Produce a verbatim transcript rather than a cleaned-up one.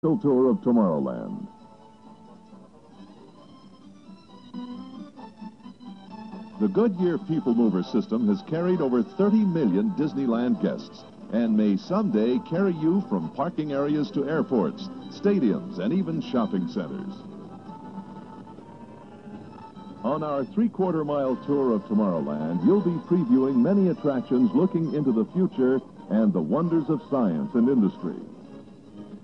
Tour of Tomorrowland. The Goodyear People Mover system has carried over thirty million Disneyland guests and may someday carry you from parking areas to airports, stadiums, and even shopping centers. On our three-quarter mile tour of Tomorrowland, you'll be previewing many attractions looking into the future and the wonders of science and industry.